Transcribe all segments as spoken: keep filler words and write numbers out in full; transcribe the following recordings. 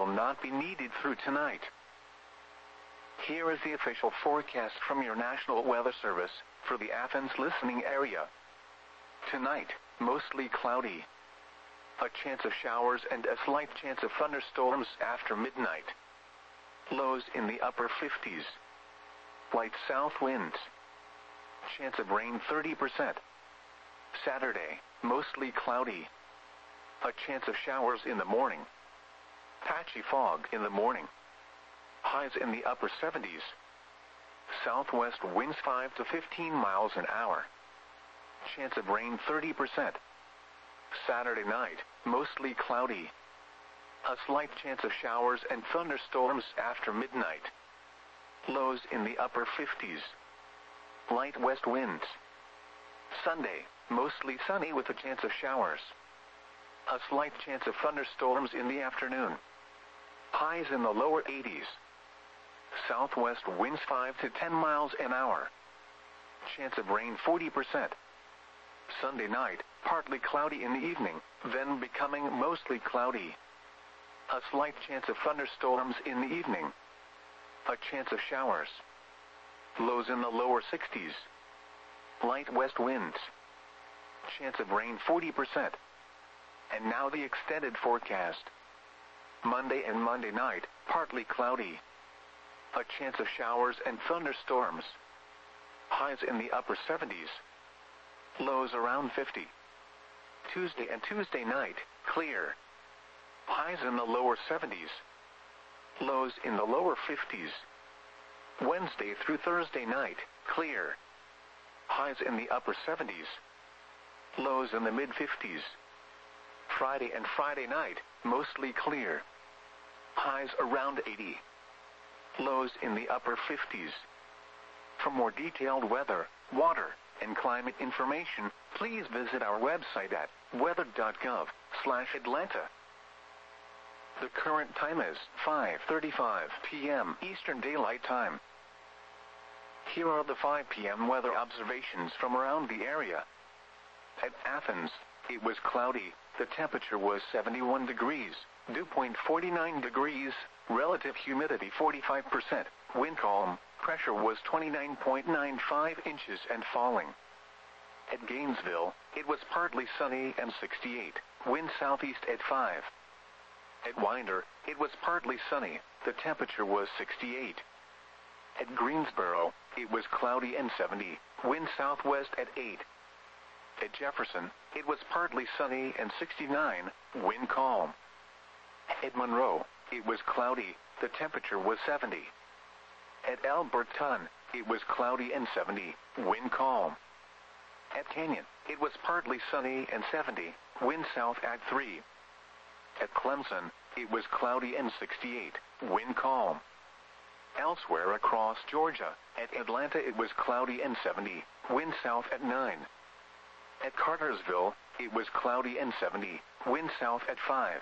will not be needed through tonight. Here is the official forecast from your National Weather Service for the Athens listening area. Tonight, mostly cloudy. A chance of showers and a slight chance of thunderstorms after midnight. Lows in the upper fifties. Light south winds. Chance of rain thirty percent. Saturday, mostly cloudy. A chance of showers in the morning. Patchy fog in the morning. Highs in the upper seventies. Southwest winds five to fifteen miles an hour. Chance of rain thirty percent. Saturday night, mostly cloudy. A slight chance of showers and thunderstorms after midnight. Lows in the upper fifties. Light west winds. Sunday, mostly sunny with a chance of showers. A slight chance of thunderstorms in the afternoon. Highs in the lower eighties. Southwest winds five to ten miles an hour. Chance of rain forty percent. Sunday night, partly cloudy in the evening, then becoming mostly cloudy. A slight chance of thunderstorms in the evening. A chance of showers. Lows in the lower sixties. Light west winds. Chance of rain forty percent. And now the extended forecast. Monday and Monday night, partly cloudy. A chance of showers and thunderstorms. Highs in the upper seventies. Lows around fifty. Tuesday and Tuesday night, clear. Highs in the lower seventies. Lows in the lower fifties. Wednesday through Thursday night, clear. Highs in the upper seventies. Lows in the mid fifties. Friday and Friday night, mostly clear. Highs around eighty. Lows in the upper fifties. For more detailed weather, water, and climate information, please visit our website at weather dot gov slash Atlanta. The current time is five thirty-five p m Eastern Daylight Time. Here are the five p m weather observations from around the area. At Athens, it was cloudy, the temperature was seventy-one degrees, dew point forty-nine degrees, relative humidity forty-five percent, wind calm, pressure was twenty-nine point nine five inches and falling. At Gainesville, it was partly sunny and sixty-eight, wind southeast at five. At Winder, it was partly sunny, the temperature was sixty-eight. At Greensboro, it was cloudy and seventy, wind southwest at eight. At Jefferson, it was partly sunny and sixty-nine, wind calm. At Monroe, it was cloudy, the temperature was seventy. At Alberton, it was cloudy and seventy, wind calm. At Canyon, it was partly sunny and seventy, wind south at three. At Clemson, it was cloudy and sixty-eight, wind calm. Elsewhere across Georgia, at Atlanta it was cloudy and seventy, wind south at nine. At Cartersville, it was cloudy and seventy, wind south at five.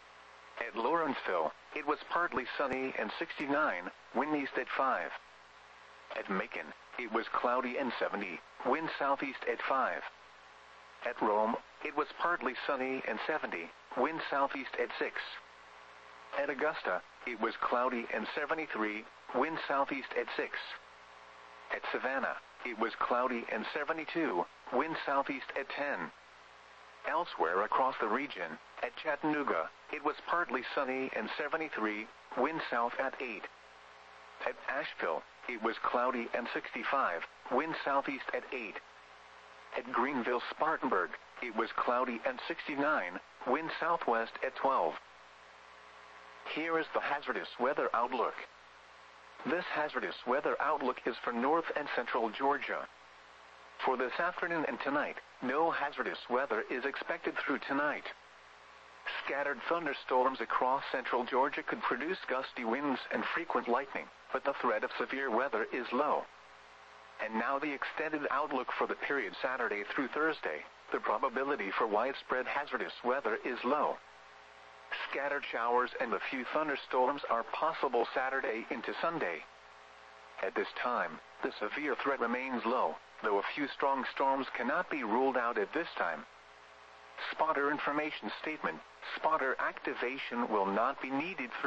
At Lawrenceville, it was partly sunny and sixty-nine, wind east at five. At Macon, it was cloudy and seventy, wind southeast at five. At Rome, it was partly sunny and seventy, wind southeast at six. At Augusta, it was cloudy and seventy-three, wind southeast at six. At Savannah, it was cloudy and seventy-two, wind southeast at ten. Elsewhere across the region, at Chattanooga, it was partly sunny and seventy-three, wind south at eight. At Asheville, it was cloudy and sixty-five, wind southeast at eight. At Greenville-Spartanburg, it was cloudy and sixty-nine, wind southwest at twelve. Here is the hazardous weather outlook. This hazardous weather outlook is for north and central Georgia. For this afternoon and tonight, no hazardous weather is expected through tonight. Scattered thunderstorms across central Georgia could produce gusty winds and frequent lightning, but the threat of severe weather is low. And now the extended outlook for the period Saturday through Thursday. The probability for widespread hazardous weather is low. Scattered showers and a few thunderstorms are possible Saturday into Sunday. At this time, the severe threat remains low, though a few strong storms cannot be ruled out at this time. Spotter information statement: spotter activation will not be needed through